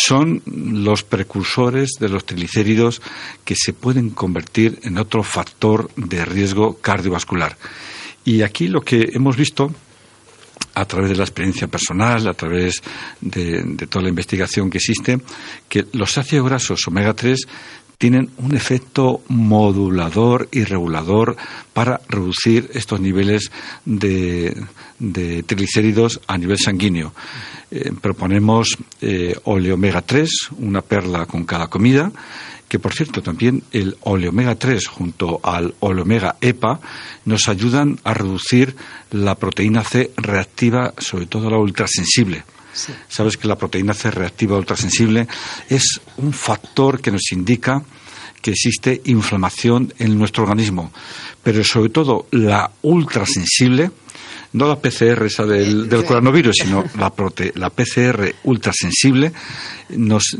son los precursores de los triglicéridos que se pueden convertir en otro factor de riesgo cardiovascular. Y aquí lo que hemos visto, a través de la experiencia personal, a través de toda la investigación que existe, que los ácidos grasos omega 3 tienen un efecto modulador y regulador para reducir estos niveles de triglicéridos a nivel sanguíneo. Proponemos oleomega 3, una perla con cada comida, que por cierto también el oleomega 3 junto al oleomega EPA nos ayudan a reducir la proteína C reactiva, sobre todo la ultrasensible. Sí. Sabes que la proteína C reactiva ultrasensible es un factor que nos indica que existe inflamación en nuestro organismo, pero sobre todo la ultrasensible, no la PCR esa del coronavirus, sino la PCR ultrasensible nos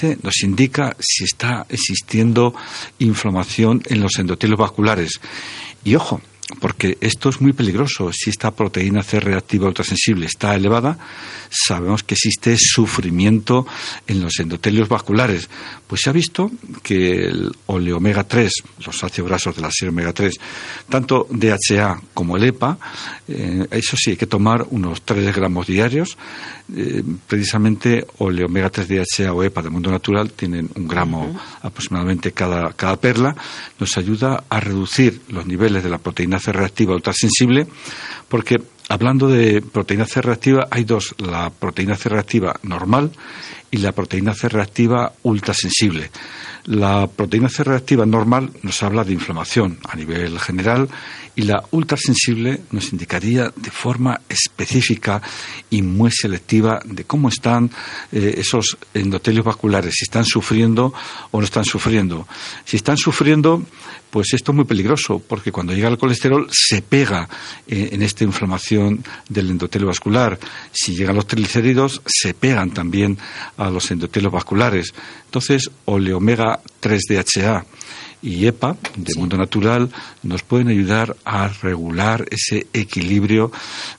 indica si está existiendo inflamación en los endotelios vasculares. Y ojo, porque esto es muy peligroso. Si esta proteína C reactiva ultrasensible está elevada, sabemos que existe sufrimiento en los endotelios vasculares. Pues se ha visto que el oleomega 3, los ácidos grasos de la serie omega 3, tanto DHA como el EPA, eso sí, hay que tomar unos 3 gramos diarios. Precisamente oleomega 3, DHA o EPA del mundo natural tienen 1 gramo aproximadamente cada perla. Nos ayuda a reducir los niveles de la proteína C reactiva ultrasensible, porque hablando de proteína C reactiva hay dos: la proteína C reactiva normal y la proteína C reactiva ultrasensible. La proteína C reactiva normal nos habla de inflamación a nivel general, y la ultrasensible nos indicaría de forma específica y muy selectiva de cómo están esos endotelios vasculares, si están sufriendo o no están sufriendo. Si están sufriendo, pues esto es muy peligroso, porque cuando llega el colesterol se pega en esta inflamación del endotelio vascular. Si llegan los triglicéridos, se pegan también a los endotelios vasculares. Entonces, oleomega 3 DHA y EPA, de mundo natural, nos pueden ayudar a regular ese equilibrio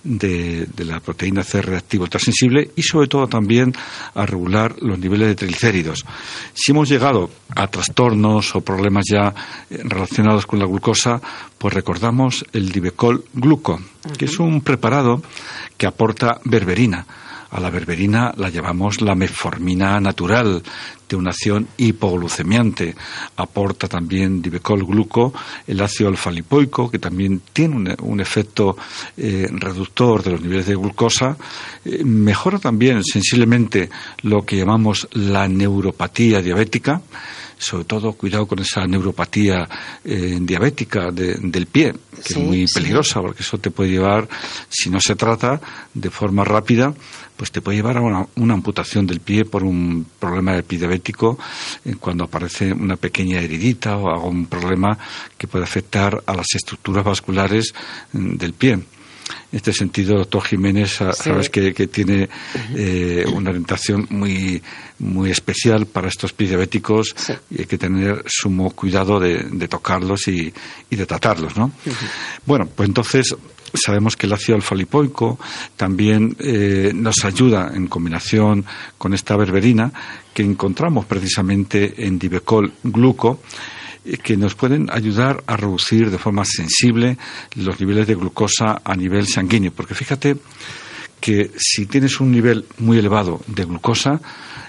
de la proteína C reactiva ultrasensible y sobre todo también a regular los niveles de triglicéridos. Si hemos llegado a trastornos o problemas ya relacionados con la glucosa, pues recordamos el Divecol Gluco, que es un preparado que aporta berberina. A la berberina la llamamos la metformina natural, de una acción hipoglucemiante. Aporta también Divecol Gluco el ácido alfa-lipoico, que también tiene un efecto reductor de los niveles de glucosa. Mejora también sensiblemente lo que llamamos la neuropatía diabética. Sobre todo, cuidado con esa neuropatía diabética del pie, que es muy peligrosa, porque eso te puede llevar, si no se trata de forma rápida, pues te puede llevar a una amputación del pie por un problema de pie diabético, cuando aparece una pequeña heridita o algún problema que puede afectar a las estructuras vasculares del pie. En este sentido, doctor Jiménez, sabes que tiene una orientación muy especial para estos pies diabéticos, y hay que tener sumo cuidado de tocarlos y de tratarlos, ¿no? Bueno, pues entonces sabemos que el ácido alfa-lipoico también nos ayuda en combinación con esta berberina que encontramos precisamente en Divecol Gluco, que nos pueden ayudar a reducir de forma sensible los niveles de glucosa a nivel sanguíneo. Porque fíjate que si tienes un nivel muy elevado de glucosa,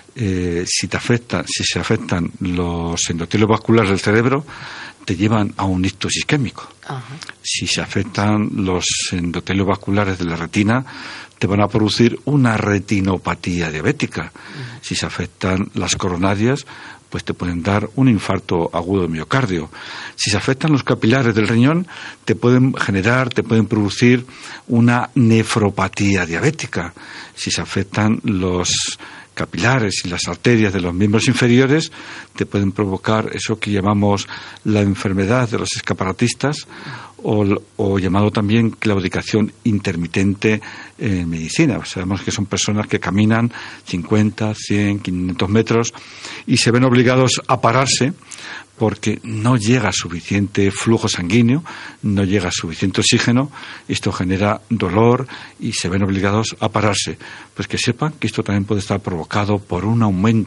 si se afectan los endotelios vasculares del cerebro, te llevan a un ictus isquémico. Si se afectan los endotelios vasculares de la retina, te van a producir una retinopatía diabética. Si se afectan las coronarias, pues te pueden dar un infarto agudo de miocardio. Si se afectan los capilares del riñón, te pueden producir una nefropatía diabética. Si se afectan los capilares y las arterias de los miembros inferiores, te pueden provocar eso que llamamos la enfermedad de los escaparatistas, o llamado también claudicación intermitente en medicina. Sabemos que son personas que caminan 50, 100, 500 metros y se ven obligados a pararse porque no llega suficiente flujo sanguíneo, no llega suficiente oxígeno. Esto genera dolor y se ven obligados a pararse. Pues que sepan que esto también puede estar provocado por un aumento